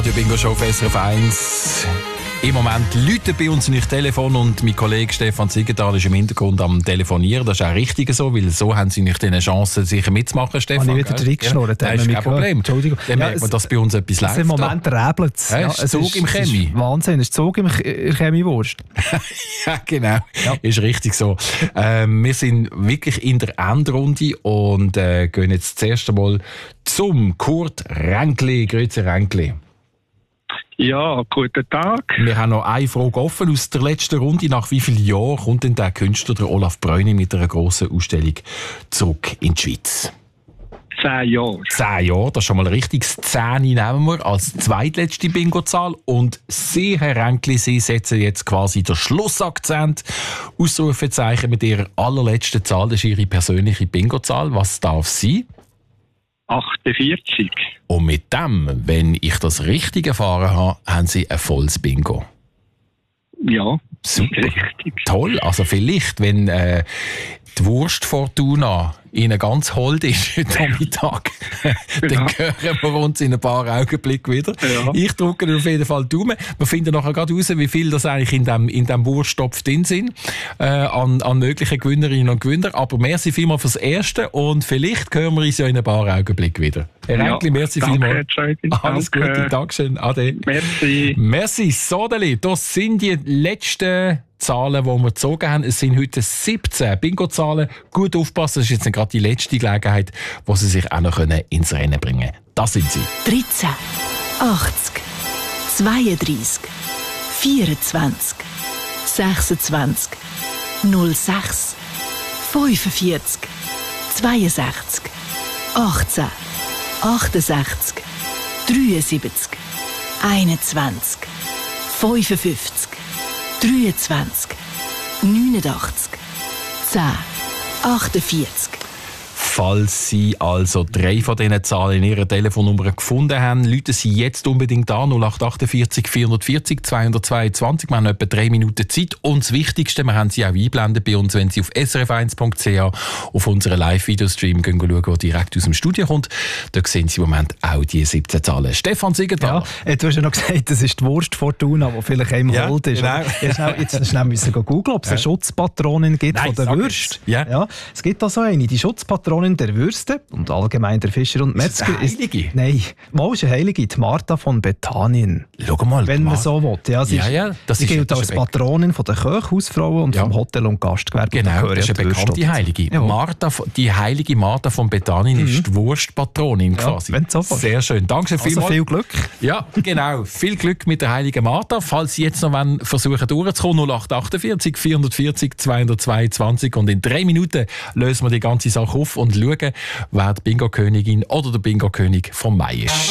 Radio Bingo Show auf SRF 1. Im Moment läutet bei uns nicht Telefon und mein Kollege Stefan Siegenthaler ist im Hintergrund am Telefonieren. Das ist auch richtig so, weil so haben sie nicht eine Chance, sicher mitzumachen, Stefan. Habe ich wieder reingeschnurrt? Ja, das ist kein Problem. Entschuldigung. Dann merkt man, dass bei uns etwas läuft. Im Moment räbelt es. Ja, es Zug im Chemie. Wahnsinn, es ist Zug im Chemiewurst. Ja, genau. Ja. Ist richtig so. Wir sind wirklich in der Endrunde und gehen jetzt das erste Mal zum Kurt Ränkli. Grüezi Ränkli. Ja, guten Tag. Wir haben noch eine Frage offen aus der letzten Runde. Nach wie vielen Jahren kommt denn der Künstler, der Olaf Bräuni, mit einer grossen Ausstellung zurück in die Schweiz? 10 Jahre. 10 Jahre, das ist schon mal richtig. 10 nehmen wir als zweitletzte Bingo-Zahl. Und Sie, Herr Ränkli, Sie setzen jetzt quasi den Schlussakzent. Ausrufezeichen mit Ihrer allerletzten Zahl. Das ist Ihre persönliche Bingo-Zahl. Was darf sie? 48. Und mit dem, wenn ich das richtig erfahren habe, haben Sie ein volles Bingo. Ja, super. Richtig. Toll. Also vielleicht, wenn die Wurstfortuna Ihnen ganz hold ist heute Mittag, dann hören wir uns in ein paar Augenblicken wieder. Ja. Ich drücke auf jeden Fall die Daumen. Wir finden nachher gerade raus, wie viel das eigentlich in dem Wursttopf drin sind, an möglichen Gewinnerinnen und Gewinner. Aber merci vielmals fürs Erste und vielleicht hören wir uns ja in ein paar Augenblicken wieder. Herr Ränkli, merci vielmals. Alles Gute, Dankeschön. Ade. Merci. Merci, Sodeli. Das sind die letzten Zahlen, die wir gezogen haben. Es sind heute 17 Bingo-Zahlen. Gut aufpassen, das ist jetzt gerade die letzte Gelegenheit, wo Sie sich auch noch ins Rennen bringen können. Das sind sie. 13, 80, 32, 24, 26, 06, 45, 62, 18, 68, 73, 21, 55, 23, 89, 10, 48. Falls Sie also 3 von diesen Zahlen in Ihrer Telefonnummer gefunden haben, rufen Sie jetzt unbedingt an 0848 440 222. Wir haben etwa 3 Minuten Zeit. Und das Wichtigste, wir haben Sie auch einblenden bei uns, wenn Sie auf srf1.ch auf unseren Live-Videostream schauen, der direkt aus dem Studio kommt. Dort sehen Sie im Moment auch die 17 Zahlen. Stefan Siegenthaler. Ja, du hast ja noch gesagt, das ist die Wurstfortuna, die vielleicht einem hold ist. Genau. Jetzt schnell müssen googeln, ob es eine Schutzpatronin gibt von der Würste. Ja. Es gibt da so eine, die Schutzpatronin der Würste und allgemein der Fischer und Metzger ist Heilige? Nein, mal ist eine Heilige, die Martha von Bethanien. Schau mal. Wenn man so will. Ja, sie gilt als Patronin von der Köchhausfrauen und vom Hotel- und Gastgewerbe. Genau, das ist eine bekannte Heilige. Ja. Die heilige Martha von Bethanien ist die Wurstpatronin quasi. So sehr schön. Danke vielmals. Also viel Glück. Ja, genau. Viel Glück mit der heiligen Martha. Falls Sie jetzt noch versuchen durchzukommen, 0848 440 222 und in 3 Minuten lösen wir die ganze Sache auf und schauen, wer die Bingo-Königin oder der Bingo-König vom Mai ist.